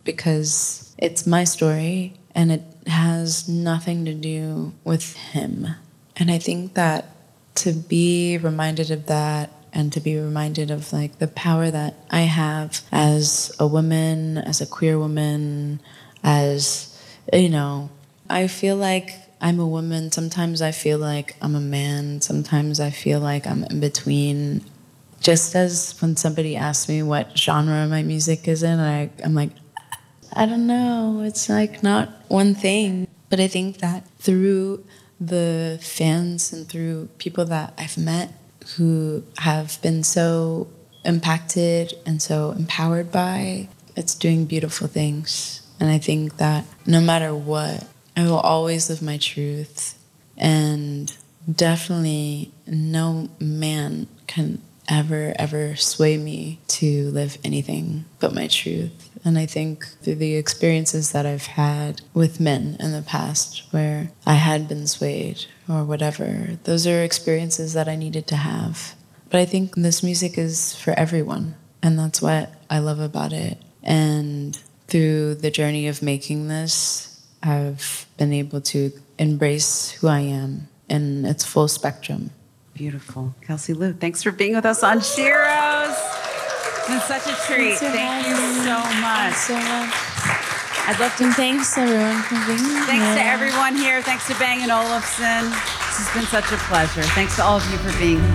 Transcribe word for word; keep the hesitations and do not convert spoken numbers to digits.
because it's my story and it has nothing to do with him. And I think that to be reminded of that and to be reminded of like the power that I have as a woman, as a queer woman, as, you know, I feel like I'm a woman. Sometimes I feel like I'm a man. Sometimes I feel like I'm in between. Just as when somebody asks me what genre my music is in, I, I'm like, I don't know. It's like not one thing. But I think that through the fans and through people that I've met who have been so impacted and so empowered by, it's doing beautiful things. And I think that no matter what, I will always live my truth. And definitely no man can ever, ever sway me to live anything but my truth. And I think through the experiences that I've had with men in the past where I had been swayed or whatever, those are experiences that I needed to have. But I think this music is for everyone, and that's what I love about it. And through the journey of making this, I've been able to embrace who I am in its full spectrum. Beautiful. Kelsey Lu, thanks for being with us on Sheroes. It's been such a treat. Thank you so much. Thanks so much. I'd love to... And thanks, everyone, for being here. Thanks to everyone here. Thanks to Bang and Olufsen. This has been such a pleasure. Thanks to all of you for being here.